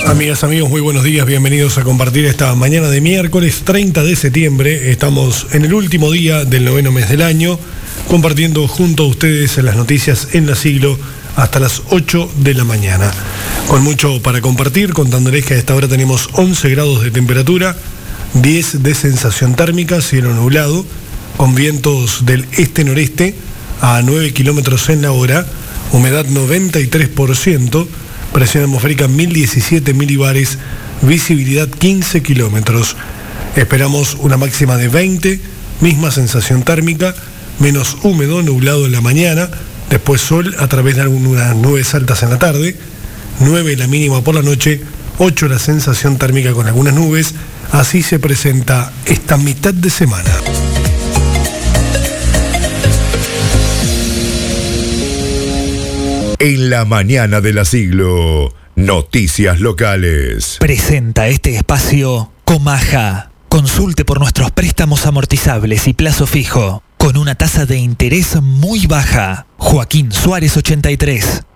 Amigas, amigos, muy buenos días, bienvenidos a compartir esta mañana de miércoles 30 de septiembre. Estamos en el último día del noveno mes del año, compartiendo junto a ustedes las noticias en la Siglo hasta las 8 de la mañana. Con mucho para compartir, contándoles que a esta hora tenemos 11 grados de temperatura, 10 de sensación térmica, cielo nublado, con vientos del este-noreste a 9 kilómetros en la hora, humedad 93%, presión atmosférica 1017 milibares, visibilidad 15 kilómetros. Esperamos una máxima de 20, misma sensación térmica, menos húmedo, nublado en la mañana, después sol a través de algunas nubes altas en la tarde, 9 la mínima por la noche, 8 la sensación térmica con algunas nubes. Así se presenta esta mitad de semana. En la mañana de la Siglo, noticias locales. Presenta este espacio Comaja. Consulte por nuestros préstamos amortizables y plazo fijo, con una tasa de interés muy baja. Joaquín Suárez 83.